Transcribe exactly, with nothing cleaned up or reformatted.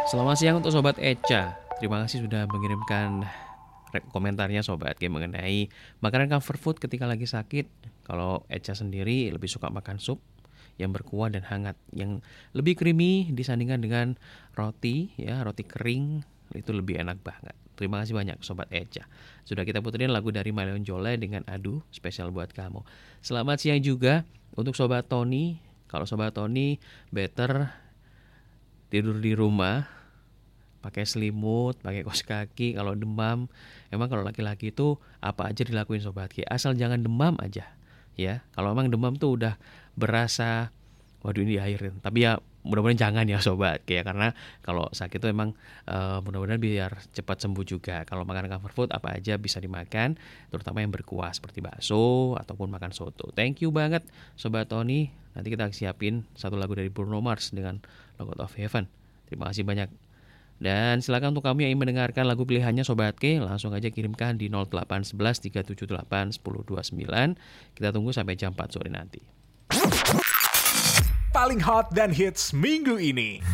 Selamat siang untuk Sobat Eca. Terima kasih sudah mengirimkan komentarnya Sobat G mengenai makanan comfort food ketika lagi sakit. Kalau Eca sendiri lebih suka makan sup yang berkuah dan hangat, yang lebih creamy disandingkan dengan roti, ya roti kering itu lebih enak banget. Terima kasih banyak Sobat Eca. Sudah kita puterin lagu dari Malion Jole dengan Aduh, spesial buat kamu. Selamat siang juga untuk Sobat Tony. Kalau Sobat Tony better tidur di rumah, pakai selimut, pakai kaos kaki. Kalau demam, emang kalau laki-laki itu apa aja dilakuin Sobat Ki, asal jangan demam aja, ya. Kalau emang demam tuh udah berasa, waduh ini diakhirin. Tapi ya mudah-mudahan jangan ya Sobat Ki, ya, karena kalau sakit tuh emang uh, mudah-mudahan biar cepat sembuh juga. Kalau makan comfort food apa aja bisa dimakan, terutama yang berkuah seperti bakso ataupun makan soto. Thank you banget Sobat Tony. Nanti kita siapin satu lagu dari Bruno Mars dengan Lord of Heaven. Terima kasih banyak. Dan silakan untuk kamu yang ingin mendengarkan lagu pilihannya Sobat K, langsung aja kirimkan di nol delapan satu satu tiga tujuh delapan satu nol dua sembilan. Kita tunggu sampai jam empat sore nanti. Paling hot dan hits minggu ini.